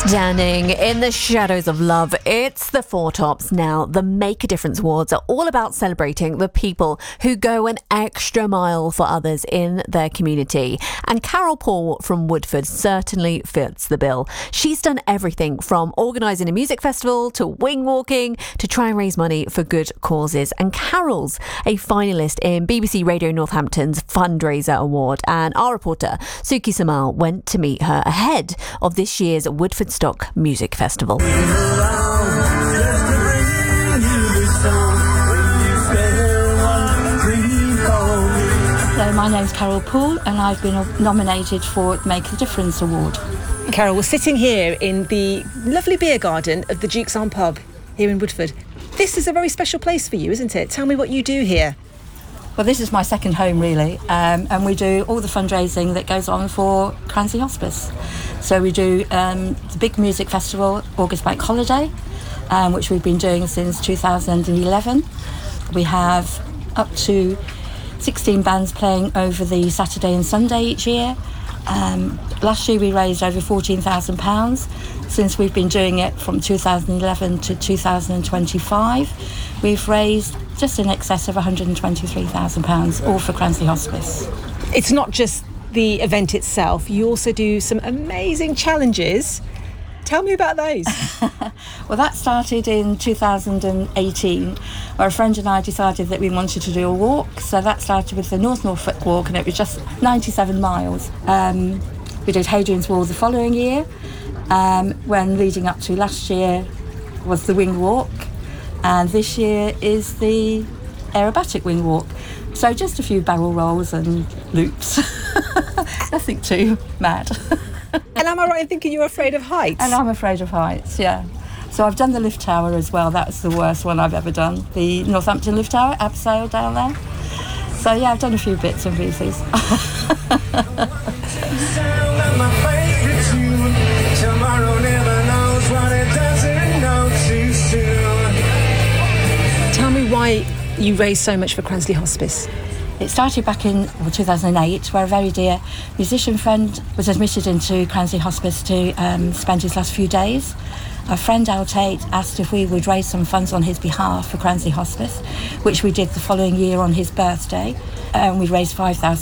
Standing in the shadows of love, it's the Four Tops now. The Make a Difference Awards are all about celebrating the people who go an extra mile for others in their community. And Carol Paul from Woodford certainly fits the bill. She's done everything from organising a music festival to wing walking to try and raise money for good causes. And Carol's a finalist in BBC Radio Northampton's Fundraiser Award. And our reporter, Suki Samal, went to meet her ahead of this year's Woodford Stock Music Festival. So my name's Carol Poole and I've been nominated for the Make a Difference Award. Carol, we're sitting here in the lovely beer garden of the Duke's Arm pub here in Woodford. This is a very special place for you, isn't it? Tell me what you do here. Well, this is my second home, really, and we do all the fundraising that goes on for Cransley Hospice. So we do the big music festival, August Bank Holiday, which we've been doing since 2011. We have up to 16 bands playing over the Saturday and Sunday each year. Last year we raised over £14,000. Since we've been doing it from 2011 to 2025, we've raised just in excess of £123,000, all for Cransley Hospice. It's not just the event itself, you also do some amazing challenges. Tell me about those. Well, that started in 2018, where a friend and I decided that we wanted to do a walk. So that started with the North Norfolk Walk, and it was just 97 miles. We did Hadrian's Wall the following year, when leading up to last year was the Wing Walk, and this year is the aerobatic Wing Walk. So just a few barrel rolls and loops. Nothing too mad. And am I right in thinking you're afraid of heights? And I'm afraid of heights, yeah. So I've done the lift tower as well. That was the worst one I've ever done. The Northampton lift tower, abseil down there. So yeah, I've done a few bits and pieces. Tell me why you raised so much for Cransley Hospice. It started back in 2008, where a very dear musician friend was admitted into Cransley Hospice to spend his last few days. Our friend Al Tate asked if we would raise some funds on his behalf for Cransley Hospice, which we did the following year on his birthday. We raised £5,000